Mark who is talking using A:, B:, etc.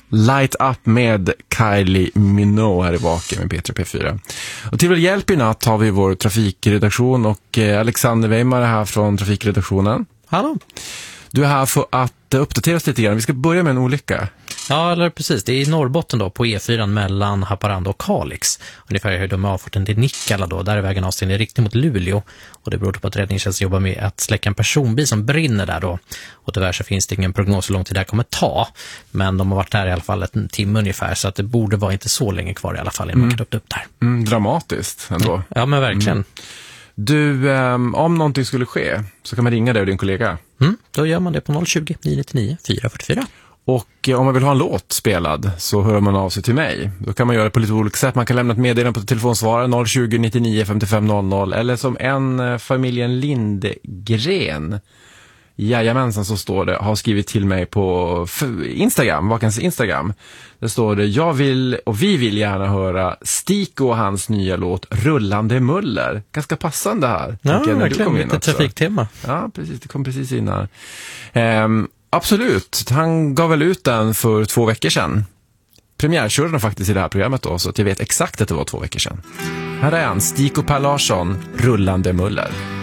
A: Light Up med Kylie Minogue här i Vaken med Petra P4. Och till vår hjälp i natt har vi vår trafikredaktion och Alexander Weimar är här från trafikredaktionen.
B: Hallå.
A: Du är här för att uppdatera oss lite grann. Vi ska börja med en olycka.
B: Ja, eller precis. Det är i Norrbotten då, på E4 mellan Haparanda och Kalix. Ungefär hur de har avfarten till Nikkala då. Där är vägen avstängd i riktning mot Luleå. Och det beror på att räddningstjänsten jobbar med att släcka en personbil som brinner där då. Och tyvärr så finns det ingen prognos hur lång tid det här kommer ta. Men de har varit där i alla fall en timme ungefär. Så att det borde vara inte så länge kvar i alla fall innan man kan upp där.
A: Dramatiskt ändå.
B: Ja, men verkligen.
A: Du, om någonting skulle ske så kan man ringa dig och din kollega.
B: Då gör man det på 020 999 444.
A: Och om man vill ha en låt spelad så hör man av sig till mig. Då kan man göra det på lite olika sätt. Man kan lämna ett meddelande på telefonsvararen 020 99 55 00. Eller som en familjen Lindgren, jajamensan, så står det, har skrivit till mig på Instagram, Vakens Instagram. Det står det, jag vill och vi vill gärna höra Stiko och hans nya låt Rullande Muller. Ganska passande här.
B: Ja, verkligen, lite trafiktema.
A: Ja, precis, det kom precis innan. Absolut, han gav väl ut den för 2 veckor sedan. Premiärkörde den faktiskt i det här programmet då, så att jag vet exakt att det var 2 veckor sedan. Här är han, Stiko Per Larsson, Rullande Muller.